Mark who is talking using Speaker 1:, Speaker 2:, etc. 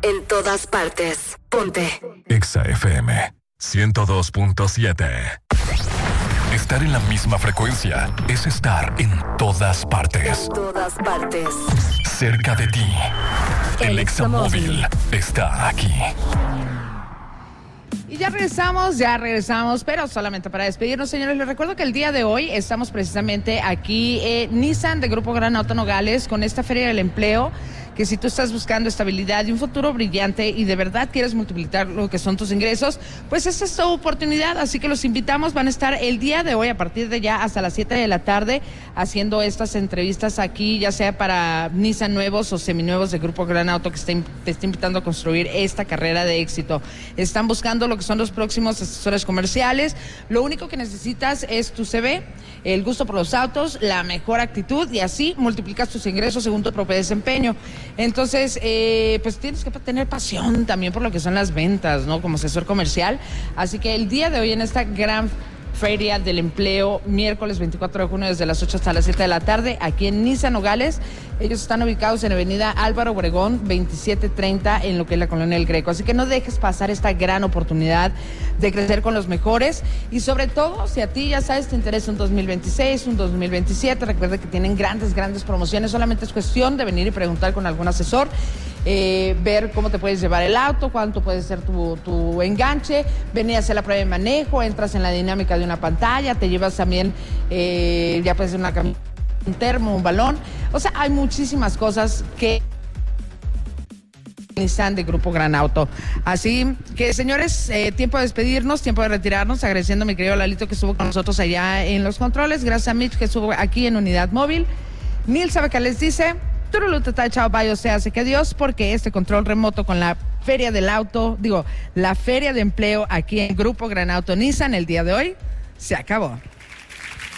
Speaker 1: En todas partes. Ponte.
Speaker 2: Exa FM 102.7. Estar en la misma frecuencia es estar en todas partes.
Speaker 1: En todas partes.
Speaker 2: Cerca de ti. El Examóvil está aquí.
Speaker 3: Y ya regresamos, pero solamente para despedirnos, señores. Les recuerdo que el día de hoy estamos precisamente aquí, Nissan de Grupo Gran Auto Nogales, con esta Feria del Empleo, que si tú estás buscando estabilidad y un futuro brillante y de verdad quieres multiplicar lo que son tus ingresos, pues esta es tu oportunidad. Así que los invitamos, van a estar el día de hoy a partir de ya hasta las 7 de la tarde haciendo estas entrevistas aquí, ya sea para Nissan nuevos o seminuevos de Grupo Gran Auto, que te está invitando a construir esta carrera de éxito. Están buscando lo que son los próximos asesores comerciales. Lo único que necesitas es tu CV, el gusto por los autos, la mejor actitud, y así multiplicas tus ingresos según tu propio desempeño. Entonces, pues tienes que tener pasión también por lo que son las ventas, ¿no? Como asesor comercial. Así que el día de hoy en esta gran Feria del Empleo, miércoles 24 de junio desde las 8 hasta las 7 de la tarde, aquí en Nissan Nogales. Ellos están ubicados en avenida Álvaro Obregón 2730, en lo que es la colonia El Greco. Así que no dejes pasar esta gran oportunidad de crecer con los mejores, y sobre todo, si a ti, ya sabes, te interesa un 2026, un 2027, recuerda que tienen grandes promociones. Solamente es cuestión de venir y preguntar con algún asesor, ver cómo te puedes llevar el auto, cuánto puede ser tu enganche, venir a hacer la prueba de manejo, entras en la dinámica de una pantalla, te llevas también, ya puede ser una camioneta, un termo, un balón. O sea, hay muchísimas cosas que Nissan de Grupo Gran Auto. Así que, señores, tiempo de despedirnos, tiempo de retirarnos, agradeciendo a mi querido Lalito que estuvo con nosotros allá en los controles, gracias a Mitch que estuvo aquí en Unidad Móvil. Nil sabe que les dice, turulutata, chao, bye, o sea, hace que Dios, porque este control remoto con la Feria del Auto, la Feria de Empleo aquí en Grupo Gran Auto Nissan el día de hoy, se acabó.